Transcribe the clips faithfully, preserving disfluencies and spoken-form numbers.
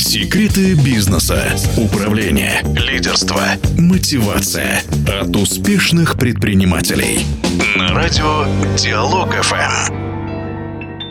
Секреты бизнеса, управления, лидерства, мотивация от успешных предпринимателей. На радио Диалог эф эм.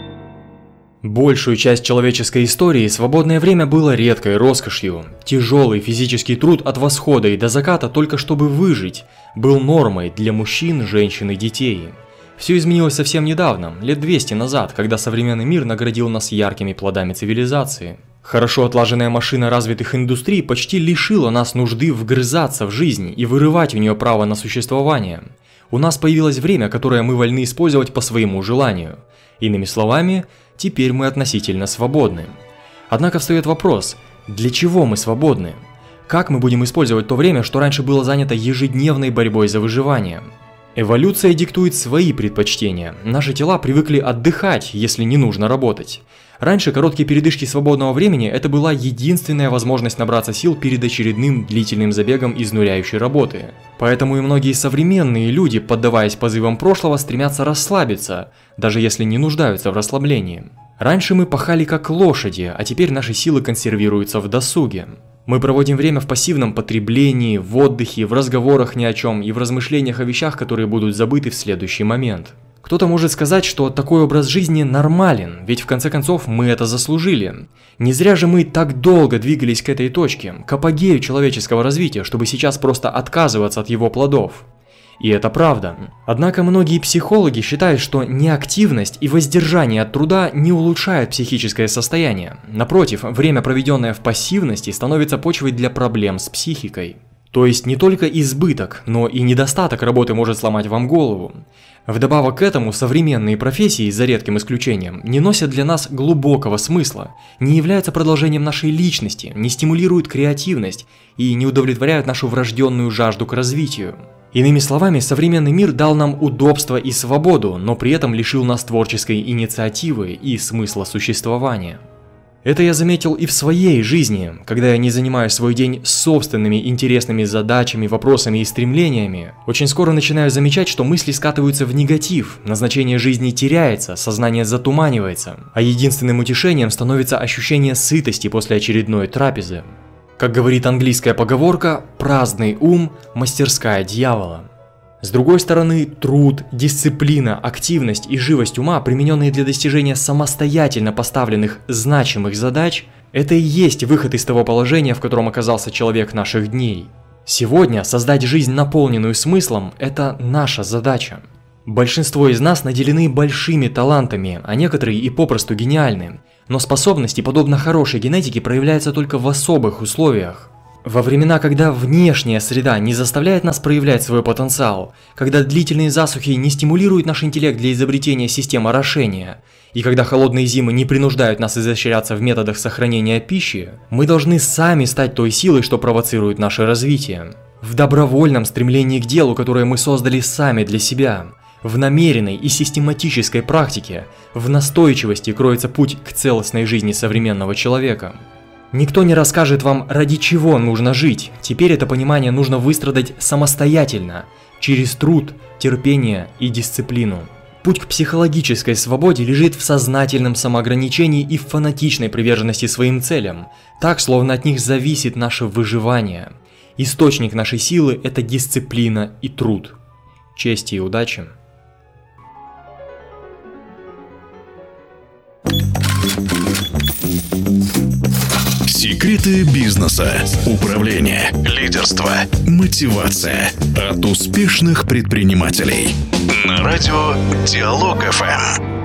Большую часть человеческой истории свободное время было редкой роскошью. Тяжелый физический труд от восхода и до заката только чтобы выжить был нормой для мужчин, женщин и детей. Все изменилось совсем недавно, лет двести назад, когда современный мир наградил нас яркими плодами цивилизации. Хорошо отлаженная машина развитых индустрий почти лишила нас нужды вгрызаться в жизнь и вырывать у нее право на существование. У нас появилось время, которое мы вольны использовать по своему желанию. Иными словами, теперь мы относительно свободны. Однако встает вопрос, для чего мы свободны? Как мы будем использовать то время, что раньше было занято ежедневной борьбой за выживание? Эволюция диктует свои предпочтения. Наши тела привыкли отдыхать, если не нужно работать. Раньше короткие передышки свободного времени – это была единственная возможность набраться сил перед очередным длительным забегом изнуряющей работы. Поэтому и многие современные люди, поддаваясь позывам прошлого, стремятся расслабиться, даже если не нуждаются в расслаблении. Раньше мы пахали как лошади, а теперь наши силы консервируются в досуге. Мы проводим время в пассивном потреблении, в отдыхе, в разговорах ни о чем и в размышлениях о вещах, которые будут забыты в следующий момент. Кто-то может сказать, что такой образ жизни нормален, ведь в конце концов мы это заслужили. Не зря же мы так долго двигались к этой точке, к апогею человеческого развития, чтобы сейчас просто отказываться от его плодов. И это правда. Однако многие психологи считают, что неактивность и воздержание от труда не улучшают психическое состояние. Напротив, время, проведенное в пассивности, становится почвой для проблем с психикой. То есть не только избыток, но и недостаток работы может сломать вам голову. Вдобавок к этому, современные профессии, за редким исключением, не носят для нас глубокого смысла, не являются продолжением нашей личности, не стимулируют креативность и не удовлетворяют нашу врожденную жажду к развитию. Иными словами, современный мир дал нам удобство и свободу, но при этом лишил нас творческой инициативы и смысла существования. Это я заметил и в своей жизни, когда я не занимаю свой день собственными интересными задачами, вопросами и стремлениями. Очень скоро начинаю замечать, что мысли скатываются в негатив, назначение жизни теряется, сознание затуманивается, а единственным утешением становится ощущение сытости после очередной трапезы. Как говорит английская поговорка, праздный ум – мастерская дьявола. С другой стороны, труд, дисциплина, активность и живость ума, примененные для достижения самостоятельно поставленных значимых задач, это и есть выход из того положения, в котором оказался человек наших дней. Сегодня создать жизнь, наполненную смыслом, это наша задача. Большинство из нас наделены большими талантами, а некоторые и попросту гениальны. Но способности, подобно хорошей генетике, проявляются только в особых условиях. Во времена, когда внешняя среда не заставляет нас проявлять свой потенциал, когда длительные засухи не стимулируют наш интеллект для изобретения систем орошения, и когда холодные зимы не принуждают нас изощряться в методах сохранения пищи, мы должны сами стать той силой, что провоцирует наше развитие. В добровольном стремлении к делу, которое мы создали сами для себя, в намеренной и систематической практике, в настойчивости кроется путь к целостной жизни современного человека. Никто не расскажет вам, ради чего нужно жить. Теперь это понимание нужно выстрадать самостоятельно, через труд, терпение и дисциплину. Путь к психологической свободе лежит в сознательном самоограничении и в фанатичной приверженности своим целям, так, словно от них зависит наше выживание. Источник нашей силы – это дисциплина и труд. Чести и удачи! Секреты бизнеса, управления, лидерства, мотивация от успешных предпринимателей. На радио Диалог эф эм.